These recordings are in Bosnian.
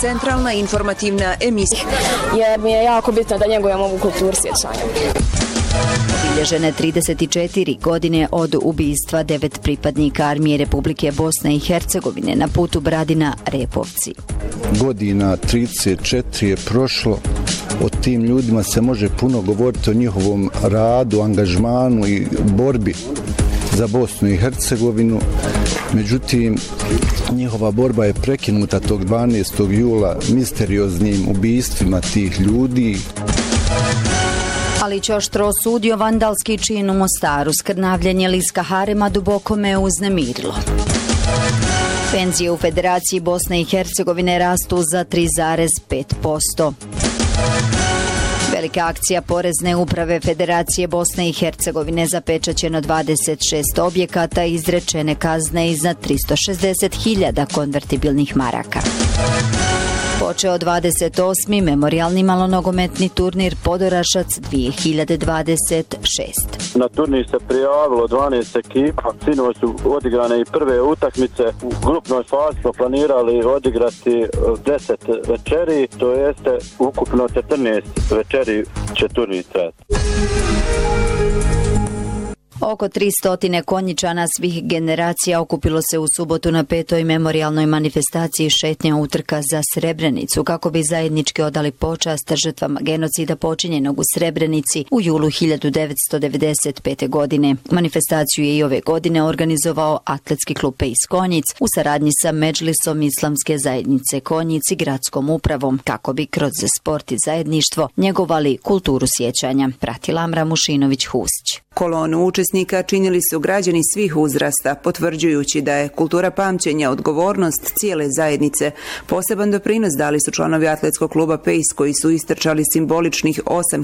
centralna informativna emisija. Jer mi je jako bitno da njegujemo ovu kulturu sjećanja. Obilježene 34 godine od ubistva 9 pripadnika Armije Republike Bosne i Hercegovine na putu Bradina-Repovci. Godina 34 je prošlo. O tim ljudima se može puno govoriti, o njihovom radu, angažmanu i borbi za Bosnu i Hercegovinu. Međutim, njihova borba je prekinuta tog 12. jula misterioznim ubistvima tih ljudi. Alić oštro osudio vandalski čin u Mostaru. Skrnavljanje liska harema duboko me uznemirilo. Penzije u Federaciji Bosne i Hercegovine rastu za 3,5%. Velika akcija Porezne uprave Federacije Bosne i Hercegovine, zapečaćeno 26 objekata, izrečene kazne iznad 360.000 konvertibilnih maraka. Počeo 28. memorijalni malonogometni turnir Podorašac 2026. Na turnir se prijavilo 12 ekipa. Sinoć su odigrane i prve utakmice. U grupnoj fazi smo planirali odigrati 10 večeri, to jeste ukupno 14 večeri će turnir trajati. Oko 300 konjičana svih generacija okupilo se u subotu na 5. memorijalnoj manifestaciji šetnja utrka za Srebrenicu kako bi zajednički odali počast žrtvama genocida počinjenog u Srebrenici u julu 1995. godine. Manifestaciju je i ove godine organizovao Atletski klub Pejs Konjic u saradnji sa Medžlisom Islamske zajednice Konjic i gradskom upravom kako bi kroz sport i zajedništvo njegovali kulturu sjećanja. Pratila Amra Mušinović-Husić. Kolonu učesnika činili su građani svih uzrasta, potvrđujući da je kultura pamćenja odgovornost cijele zajednice. Poseban doprinos dali su članovi Atletskog kluba Pejs koji su istrčali simboličnih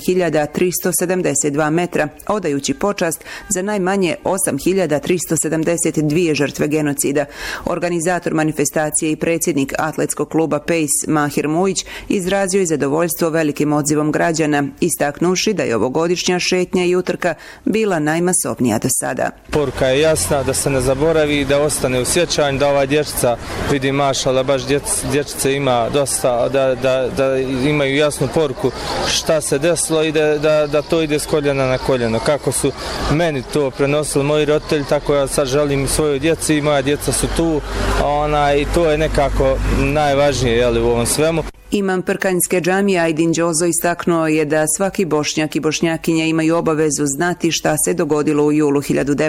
8.372 metra, odajući počast za najmanje 8.372 žrtve genocida. Organizator manifestacije i predsjednik Atletskog kluba Pejs Mahir Mujić izrazio je zadovoljstvo velikim odzivom građana, istaknuši da je ovogodišnja šetnja i utrka bila najmasovnija do sada. Poruka je jasna, da se ne zaboravi, da ostane u sjećanju, da ova dječica vidi mašala, baš dječice ima dosta, da imaju jasnu poruku šta se desilo i da to ide s koljena na koljeno. Kako su meni to prenosili moji roditelji, tako ja sad želim svojoj djeci i moja djeca su tu, i to je nekako najvažnije u ovom svemu. Imam Prkanjske džamije Ajdin Đozo istaknuo je da svaki Bošnjak i Bošnjakinja imaju obavezu znati šta se dogodilo u julu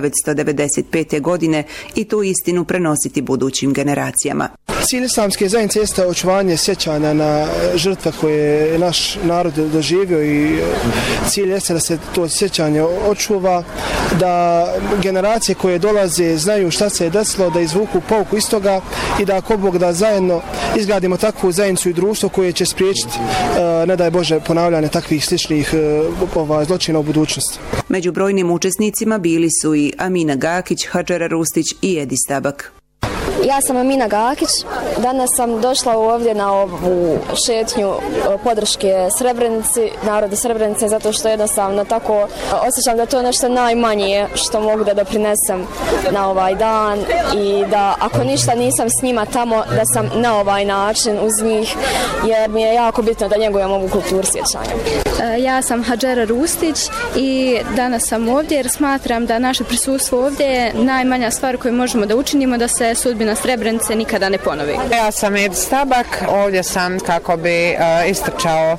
1995. godine i tu istinu prenositi budućim generacijama. Cilj islamske zajednice jeste očuvanje sjećanja na žrtve koje je naš narod doživio i cilj jeste da se to sjećanje očuva, da generacije koje dolaze znaju šta se je desilo, da izvuku pouku iz toga i da ako Bog da zajedno izgradimo takvu zajednicu i društvo koje će spriječiti, ne daj Bože, ponavljanje takvih sličnih zločina u budućnosti. Među brojnim učesnicima bili su i Amina Gakić, Hadžera Rustić i Edi Stabak. Ja sam Amina Gakić. Danas sam došla ovdje na ovu šetnju podrške Srebrenici, narodu Srebrenice, zato što jednostavno tako osjećam da to je nešto najmanje što mogu da doprinesem na ovaj dan i da ako ništa nisam s njima tamo, da sam na ovaj način uz njih, jer mi je jako bitno da njegujem ovu kulturu sjećanja. Ja sam Hadžera Rustić i danas sam ovdje jer smatram da naše prisustvo ovdje je najmanja stvar koju možemo da učinimo da se sudbina Srebrenice nikada ne ponovi. Ja sam Edi Stabak, ovdje sam kako bi istrčao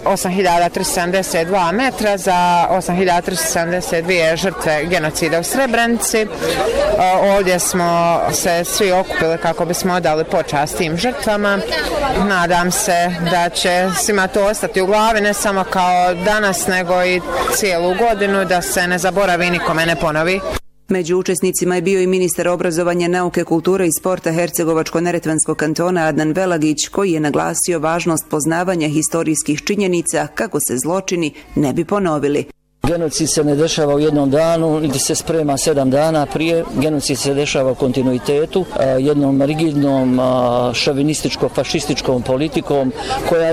8.372 metra za 8.372 žrtve genocida u Srebrenici. Ovdje smo se svi okupili kako bismo odali počast tim žrtvama. Nadam se da će svima to ostati u glavi, ne samo kao danas, nego i cijelu godinu, da se ne zaboravi i nikome ne ponovi. Među učesnicima je bio i ministar obrazovanja, nauke, kulture i sporta Hercegovačko-neretvanskog kantona Adnan Velagić, koji je naglasio važnost poznavanja historijskih činjenica kako se zločini ne bi ponovili. Genocid se ne dešava u jednom danu, niti se sprema 7 dana prije. Genocid se dešava u kontinuitetu, jednom rigidnom šovinističko-fašističkom politikom koja